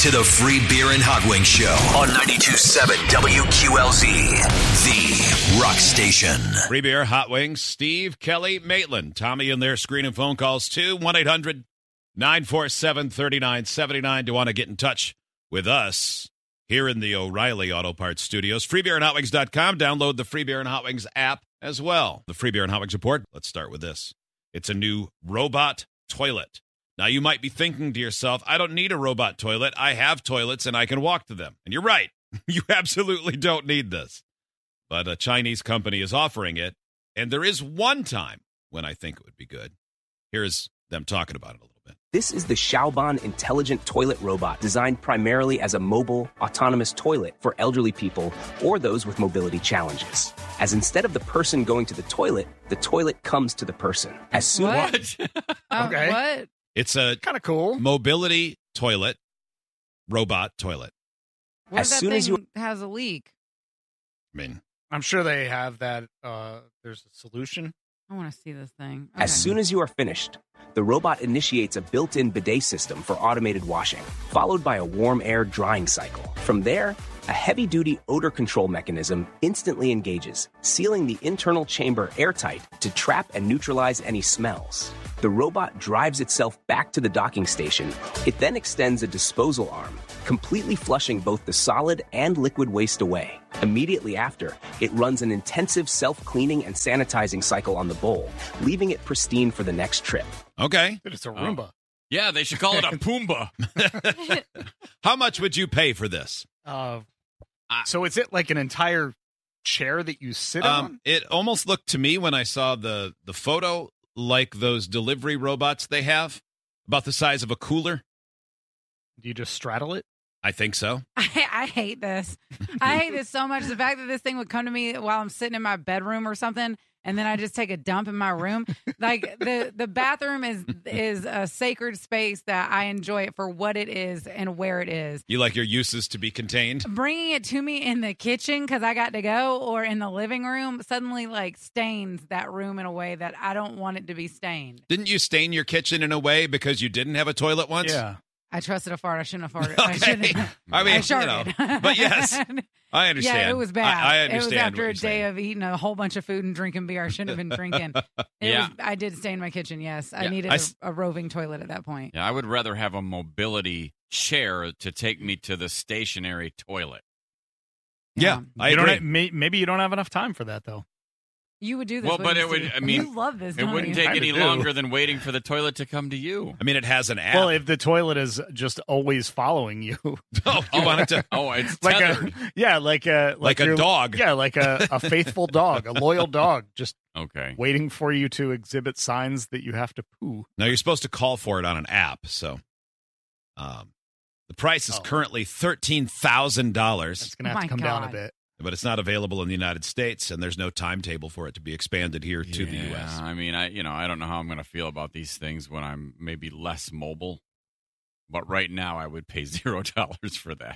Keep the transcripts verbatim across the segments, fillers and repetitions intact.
to the Free Beer and Hot Wings Show on ninety-two point seven W Q L Z, the rock station. Free Beer, Hot Wings, Steve, Kelly, Maitland. Tommy in there screening phone calls too. one eight hundred nine four seven three nine seven nine to want to get in touch with us here in the O'Reilly Auto Parts Studios. free beer and hot wings dot com. Download the Free Beer and Hot Wings app as well. The Free Beer and Hot Wings report. Let's start with this. It's a new robot toilet. Now, you might be thinking to yourself, I don't need a robot toilet. I have toilets and I can walk to them. And you're right. You absolutely don't need this. But a Chinese company is offering it. And there is one time when I think it would be good. Here's them talking about it a little bit. This is the Xiaoban Intelligent Toilet Robot, designed primarily as a mobile, autonomous toilet for elderly people or those with mobility challenges. As instead of the person going to the toilet, the toilet comes to the person. As soon What? Uh, Okay. What? It's a Kind of cool. mobility toilet, robot toilet. What As if that soon thing as you- has a leak? I mean, I'm sure they have that. Uh, there's a solution. I want to see this thing. As Okay. soon as you are finished, the robot initiates a built-in bidet system for automated washing, followed by a warm air drying cycle. From there, a heavy-duty odor control mechanism instantly engages, sealing the internal chamber airtight to trap and neutralize any smells. The robot drives itself back to the docking station. It then extends a disposal arm, completely flushing both the solid and liquid waste away. Immediately after, it runs an intensive self-cleaning and sanitizing cycle on the bowl, leaving it pristine for the next trip. okay. But it's a Roomba. Yeah, they should call it a Pumbaa. How much would you pay for this? Uh, so is it like an entire chair that you sit on? Um, it almost looked to me when I saw the, the photo like those delivery robots they have, about the size of a cooler. Do you just straddle it? I think so. I, I hate this. I hate this so much. The fact that this thing would come to me while I'm sitting in my bedroom or something, and then I just take a dump in my room. Like the the bathroom is is a sacred space that I enjoy it for what it is and where it is. You like your uses to be contained? Bringing it to me in the kitchen because I got to go, or in the living room, suddenly like stains that room in a way that I don't want it to be stained. Didn't you stain your kitchen in a way because you didn't have a toilet once? Yeah. I trusted a fart. I shouldn't have farted. I Okay. shouldn't. I mean, I you know, sharted. but yes, I understand. Yeah, it was bad. I, I understand. It was after what a you're day saying. of eating a whole bunch of food and drinking beer I shouldn't have been drinking. It Yeah. was, I did stay in my kitchen, yes. I Yeah. needed I a s- a roving toilet at that point. Yeah, I would rather have a mobility chair to take me to the stationary toilet. Yeah, I You don't agree. have- may- maybe you don't have enough time for that, though. You would do this. Well, but wouldn't it would- you? I mean, you love this. It don't wouldn't you? take Kinda any do. longer than waiting for the toilet to come to you. I mean, it has an app. Well, if the toilet is just always following you, oh, you want it to Oh, it's like tethered. a yeah, like a like a your- dog? Yeah, like a, a faithful dog, a loyal dog, just Okay. waiting for you to exhibit signs that you have to poo. Now you're supposed to call for it on an app. So, um, the price is Oh. currently thirteen thousand dollars, That's gonna Oh have my to come down a God. bit. but it's not available in the United States, and there's no timetable for it to be expanded here to the U Yeah, S. I mean, I you know I don't know how I'm going to feel about these things when I'm maybe less mobile, but right now I would pay zero dollars for that.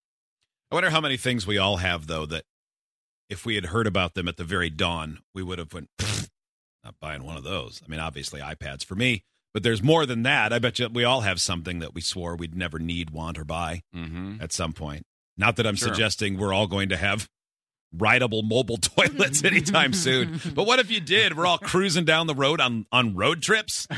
I wonder how many things we all have, though, that if we had heard about them at the very dawn, we would have went, not buying one of those. I mean, obviously iPads for me, but there's more than that. I bet you we all have something that we swore we'd never need, want, or buy Mm-hmm. at some point. Not that I'm Sure. suggesting we're all going to have rideable mobile toilets anytime soon. But what if you did? We're all cruising down the road on, on road trips.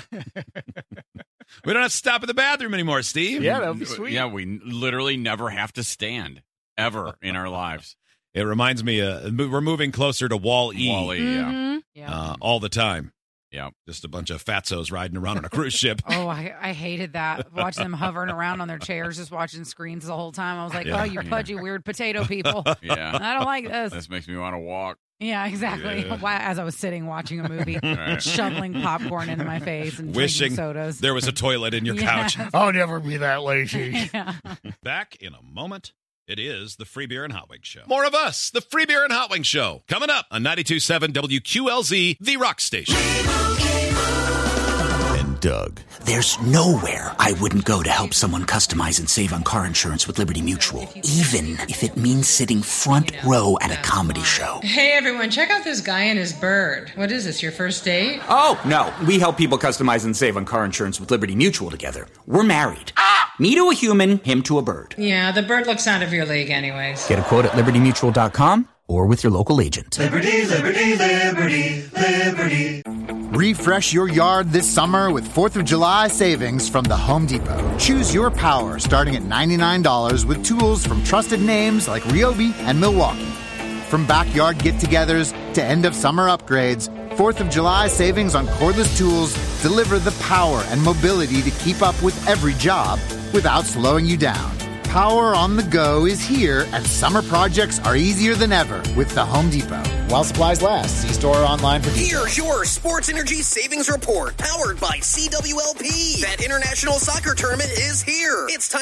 We don't have to stop at the bathroom anymore, Steve. Yeah, that would be sweet. Yeah, we n- literally never have to stand ever in our lives. It reminds me, uh, we're moving closer to Wall E Wall-E, yeah. Mhm. Yeah. uh, all the time. Yeah. Just a bunch of fatsos riding around on a cruise ship. Oh, I, I hated that. Watching them hovering around on their chairs, just watching screens the whole time. I was like, Yeah. oh, you pudgy, weird potato people. Yeah. I don't like this. This makes me want to walk. Yeah, exactly. Yeah. Why, as I was sitting watching a movie, Right. shoveling popcorn into my face and Wishing drinking sodas. there was a toilet in your Yeah. couch. I'll never be that lazy. Yeah. Back in a moment. It is the Free Beer and Hot Wings Show. More of us, the Free Beer and Hot Wings Show, coming up on ninety-two point seven W Q L Z, the rock station. And Doug. There's nowhere I wouldn't go to help someone customize and save on car insurance with Liberty Mutual, even if it means sitting front row at a comedy show. Hey everyone, check out this guy and his bird. What is this, your first date? Oh, no. We help people customize and save on car insurance with Liberty Mutual together. We're married. Ah! Me to a human, him to a bird. Yeah, the bird looks out of your league anyways. Get a quote at liberty mutual dot com or with your local agent. Liberty, liberty, liberty, liberty. Refresh your yard this summer with fourth of July savings from the Home Depot. Choose your power starting at ninety-nine dollars with tools from trusted names like Ryobi and Milwaukee. From backyard get-togethers to end-of-summer upgrades, fourth of July savings on cordless tools deliver the power and mobility to keep up with every job without slowing you down. Power on the go is here, and summer projects are easier than ever with the Home Depot. While supplies last, see store or online for details. Here's your Sports Energy Savings Report, powered by C W L P. That international soccer tournament is here. It's time.